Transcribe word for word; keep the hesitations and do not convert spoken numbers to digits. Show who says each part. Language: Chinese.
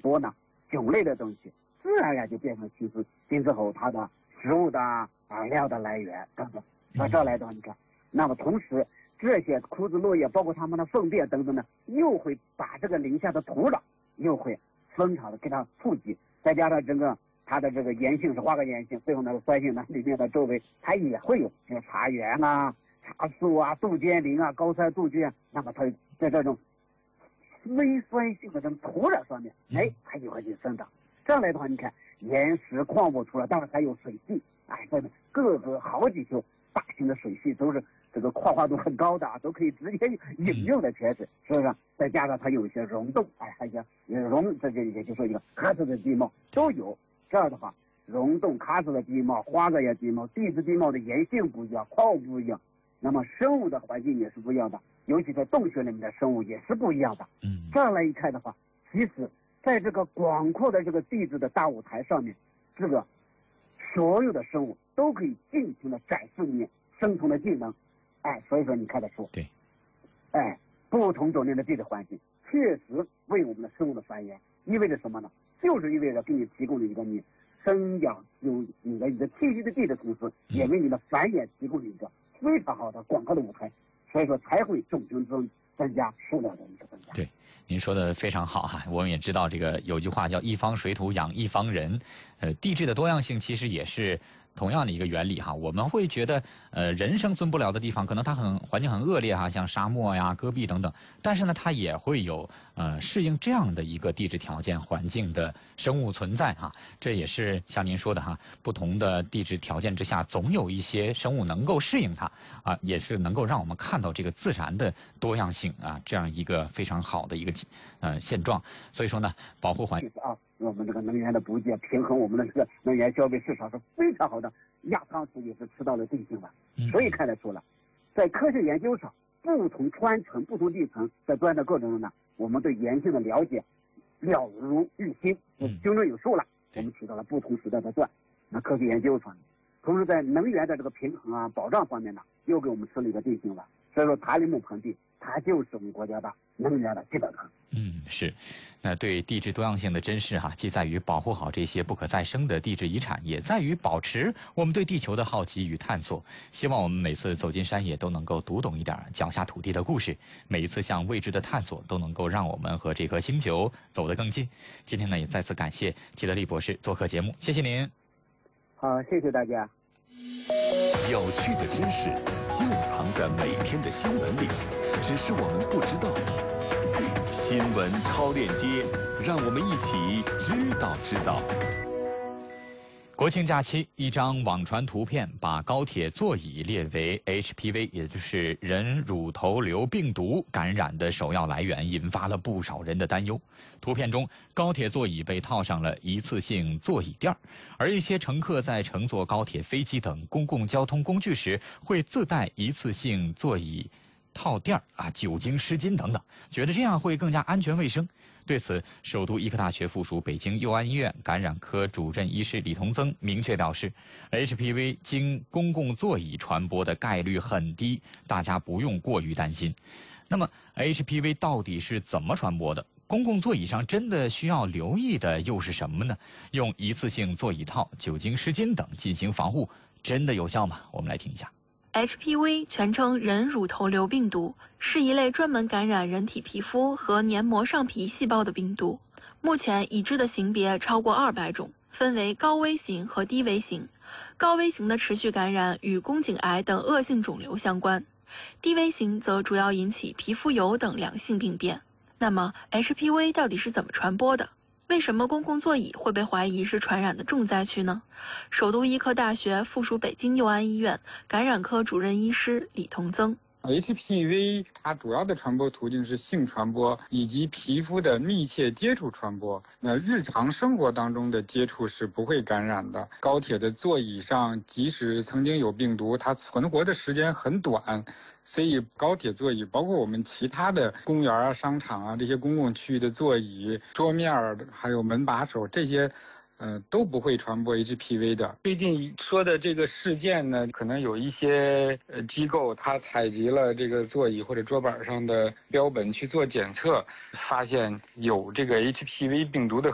Speaker 1: 多呢，菌类的东西，自然而然就变成其实病之后它的食物的饵料的来源等等。到这儿来的话，你看，那么同时这些枯枝落叶，包括它们的粪便等等呢，又会把这个林下的土壤又会非常的给它触及，再加上整个它的这个盐性是花岗岩性，最后那个酸性呢里面的周围它也会有这个茶园啊、茶树啊、杜鹃林啊、高山杜鹃，那么它在这种微酸性的这种土壤上面，哎，它就会去生长。这样来的话，你看岩石矿物出来，当然还有水系，哎，这各个好几条大型的水系都是这个矿化度很高的啊，都可以直接饮用的泉水，是不是？再加上它有一些溶洞，哎，还有溶，这就也就是说一个喀斯的地貌都有。这样的话，溶洞、喀斯的地貌、花岗岩地貌、地质地貌的岩性不一样，矿物不一样，那么生物的环境也是不一样的，尤其在洞穴里面的生物也是不一样的。
Speaker 2: 嗯，
Speaker 1: 这样来一看的话，其实在这个广阔的这个地质的大舞台上面，这个所有的生物都可以尽情的展示你生存的技能。哎，所以说你看得出，
Speaker 2: 对，
Speaker 1: 哎，不同种类的地质环境确实为我们的生物的繁衍意味着什么呢？就是意味着给你提供了一个你生养有你的一个栖息的地的同时，也为你的繁衍提供了一个非常好的广阔的舞台，所以说才会种群增增加，数量的一个增加。
Speaker 2: 对，您说的非常好哈。我们也知道这个有句话叫一方水土养一方人，呃，地质的多样性其实也是同样的一个原理哈。我们会觉得，呃，人生存不了的地方，可能它很环境很恶劣哈，像沙漠呀、戈壁等等。但是呢，它也会有呃适应这样的一个地质条件环境的生物存在哈。这也是像您说的哈，不同的地质条件之下，总有一些生物能够适应它啊，也是能够让我们看到这个自然的多样性啊，这样一个非常好的一个呃现状。所以说呢，保护环境
Speaker 1: 啊，我们这个能源的补给平衡我们的这个能源消费市场是非常好的，亚当斯也是吃到了定性的。所以看得出了，在科学研究上，不同川层、不同地层在钻的过程中呢，我们对岩性的了解了如于心，心中有数了。我们起到了不同时代的钻，那科学研究上，同时在能源的这个平衡啊、保障方面呢，又给我们吃了一个定性了。所以说，塔里木盆地它就是我们国家的能源的基本盘。
Speaker 2: 嗯，是。那对地质多样性的珍视哈、啊，既在于保护好这些不可再生的地质遗产，也在于保持我们对地球的好奇与探索。希望我们每次走进山野都能够读懂一点脚下土地的故事，每一次向未知的探索都能够让我们和这颗星球走得更近。今天呢，也再次感谢齐德利博士做客节目，谢谢您。
Speaker 1: 好，谢谢大家。
Speaker 3: 有趣的知识就藏在每天的新闻里，只是我们不知道。新闻超链接，让我们一起知道知道。
Speaker 2: 国庆假期，一张网传图片把高铁座椅列为 H P V， 也就是人乳头瘤病毒感染的首要来源，引发了不少人的担忧。图片中，高铁座椅被套上了一次性座椅垫，而一些乘客在乘坐高铁、飞机等公共交通工具时，会自带一次性座椅套垫啊、酒精湿巾等等，觉得这样会更加安全卫生。对此，首都医科大学附属北京佑安医院感染科主任医师李同增明确表示 ，H P V 经公共座椅传播的概率很低，大家不用过于担心。那么 H P V 到底是怎么传播的？公共座椅上真的需要留意的又是什么呢？用一次性座椅套、酒精湿巾等进行防护，真的有效吗？我们来听一下。
Speaker 4: H P V 全称人乳头瘤病毒，是一类专门感染人体皮肤和黏膜上皮细胞的病毒。目前已知的型别超过二百种，分为高危型和低危型。高危型的持续感染与宫颈癌等恶性肿瘤相关，低危型则主要引起皮肤疣等良性病变。那么 H P V 到底是怎么传播的？为什么公共座椅会被怀疑是传染的重灾区呢？首都医科大学附属北京佑安医院感染科主任医师李同增。
Speaker 5: H P V 它主要的传播途径是性传播以及皮肤的密切接触传播。那日常生活当中的接触是不会感染的。高铁的座椅上，即使曾经有病毒，它存活的时间很短。所以高铁座椅，包括我们其他的公园啊、商场啊这些公共区域的座椅、桌面还有门把手这些。呃，都不会传播 H P V 的。最近说的这个事件呢，可能有一些呃机构，它采集了这个座椅或者桌板上的标本去做检测，发现有这个 H P V 病毒的